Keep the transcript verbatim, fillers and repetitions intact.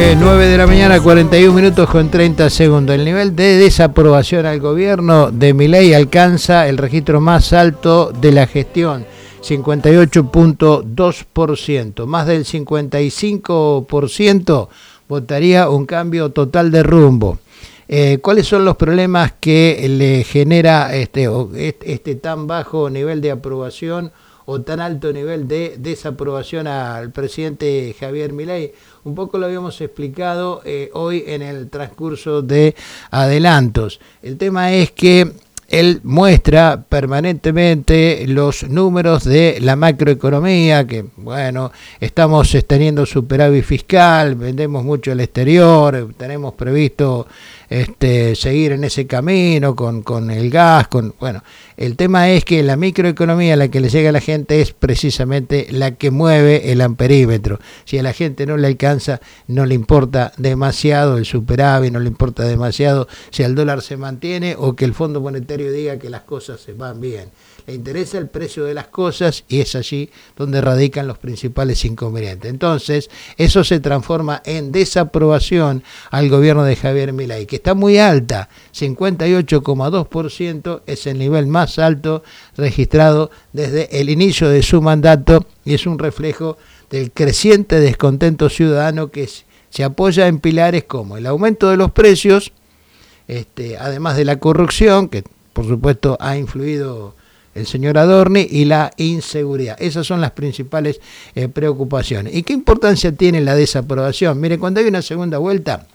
Eh, nueve de la mañana, cuarenta y un minutos con treinta segundos. El nivel de desaprobación al gobierno de Milei alcanza el registro más alto de la gestión, cincuenta y ocho punto dos por ciento. Más del cincuenta y cinco por ciento votaría un cambio total de rumbo. Eh, ¿Cuáles son los problemas que le genera este, este tan bajo nivel de aprobación o tan alto nivel de desaprobación al presidente Javier Milei? Un poco lo habíamos explicado eh, hoy en el transcurso de adelantos. El tema es que él muestra permanentemente los números de la macroeconomía, que bueno, estamos teniendo superávit fiscal, vendemos mucho al exterior, tenemos previsto este, seguir en ese camino con, con el gas, con bueno, el tema es que la microeconomía a la que le llega a la gente es precisamente la que mueve el amperímetro. Si a la gente no le alcanza, no le importa demasiado el superávit, no le importa demasiado si el dólar se mantiene o que el Fondo Monetario diga que las cosas se van bien. Le interesa el precio de las cosas y es allí donde radican los principales inconvenientes. Entonces, eso se transforma en desaprobación al gobierno de Javier Milei, que está muy alta, cincuenta y ocho coma dos por ciento, es el nivel más alto registrado desde el inicio de su mandato y es un reflejo del creciente descontento ciudadano que se apoya en pilares como el aumento de los precios, este, además de la corrupción, que por supuesto ha influido el señor Adorni, y la inseguridad. Esas son las principales eh, preocupaciones. ¿Y qué importancia tiene la desaprobación? Mire, cuando hay una segunda vuelta,